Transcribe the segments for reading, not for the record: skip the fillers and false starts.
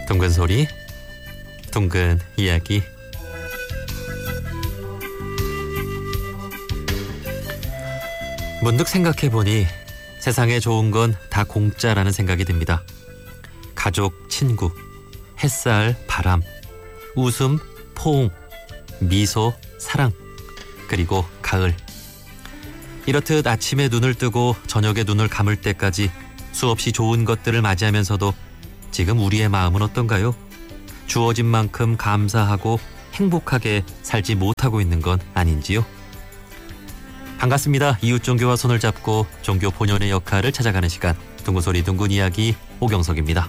둥근 소리, 둥근 이야기. 문득 생각해보니 세상에 좋은 건 다 공짜라는 생각이 듭니다. 가족, 친구, 햇살, 바람, 웃음, 포옹, 미소, 사랑, 그리고 가을. 이렇듯 아침에 눈을 뜨고 저녁에 눈을 감을 때까지 수없이 좋은 것들을 맞이하면서도 지금 우리의 마음은 어떤가요? 주어진 만큼 감사하고 행복하게 살지 못하고 있는 건 아닌지요? 반갑습니다. 이웃 종교와 손을 잡고 종교 본연의 역할을 찾아가는 시간, 둥근소리 둥근 이야기 오경석입니다.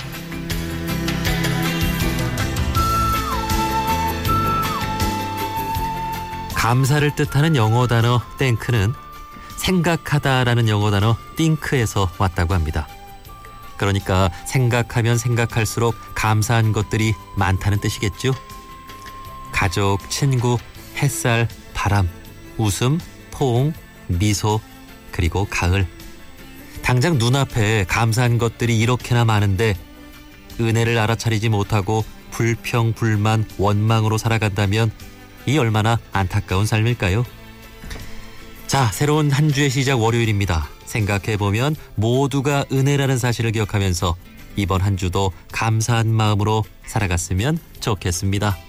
감사를 뜻하는 영어 단어 땡크는 생각하다라는 영어 단어 띵크에서 왔다고 합니다. 그러니까 생각하면 생각할수록 감사한 것들이 많다는 뜻이겠죠. 가족, 친구, 햇살, 바람, 웃음, 포옹, 미소, 그리고 가을. 당장 눈앞에 감사한 것들이 이렇게나 많은데 은혜를 알아차리지 못하고 불평, 불만, 원망으로 살아간다면 이 얼마나 안타까운 삶일까요? 자, 새로운 한 주의 시작 월요일입니다. 생각해보면 모두가 은혜라는 사실을 기억하면서 이번 한 주도 감사한 마음으로 살아갔으면 좋겠습니다.